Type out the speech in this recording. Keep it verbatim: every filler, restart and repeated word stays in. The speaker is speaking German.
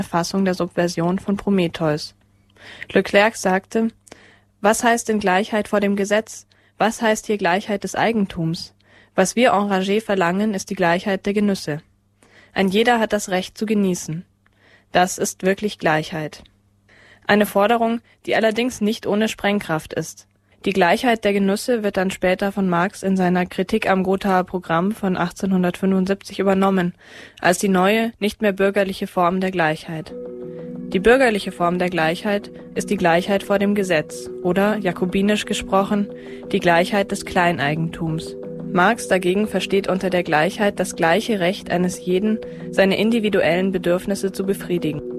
Fassung der Subversion von Prometheus. Leclerc sagte: Was heißt denn Gleichheit vor dem Gesetz? Was heißt hier Gleichheit des Eigentums? Was wir enragés verlangen, ist die Gleichheit der Genüsse. Ein jeder hat das Recht zu genießen. Das ist wirklich Gleichheit. Eine Forderung, die allerdings nicht ohne Sprengkraft ist. Die Gleichheit der Genüsse wird dann später von Marx in seiner Kritik am Gothaer Programm von achtzehnhundertfünfundsiebzig übernommen, als die neue, nicht mehr bürgerliche Form der Gleichheit. Die bürgerliche Form der Gleichheit ist die Gleichheit vor dem Gesetz oder, jakobinisch gesprochen, die Gleichheit des Kleineigentums. Marx dagegen versteht unter der Gleichheit das gleiche Recht eines jeden, seine individuellen Bedürfnisse zu befriedigen.